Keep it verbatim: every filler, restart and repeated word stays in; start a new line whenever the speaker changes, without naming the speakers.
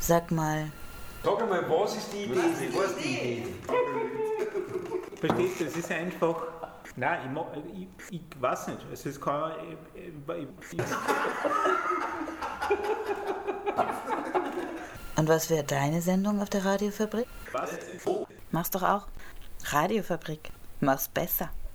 Sag mal.
Sag einmal, was ist die Idee? Was ist die Idee?
Verstehst du, es ist einfach. Nein, ich, mag, ich, ich weiß nicht. Es ist kein. Ich, ich, ich,
Und was wäre deine Sendung auf der Radiofabrik?
was?
Mach's doch auch. Radiofabrik. Mach's besser.